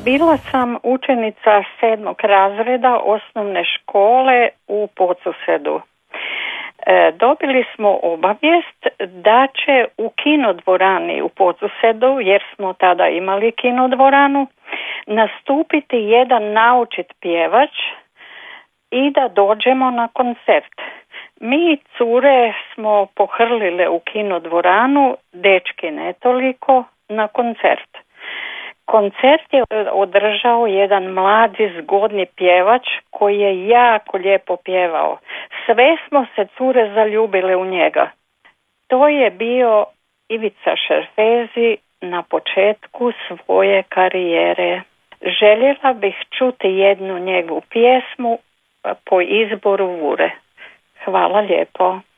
Bila sam učenica 7. razreda osnovne škole u Podsusedu. Dobili smo obavijest da će u kinodvorani u Podsusedu, jer smo tada imali kinodvoranu, nastupiti jedan naučit pjevač i da dođemo na koncert. Mi cure smo pohrlile u kinodvoranu, dečki ne toliko, na koncert. Koncert je održao jedan mladi zgodni pjevač koji je jako lijepo pjevao. Sve smo se cure zaljubile u njega. To je bio Ivica Šerfezi na početku svoje karijere. Željela bih čuti jednu njegovu pjesmu po izboru Vure. Hvala lijepo.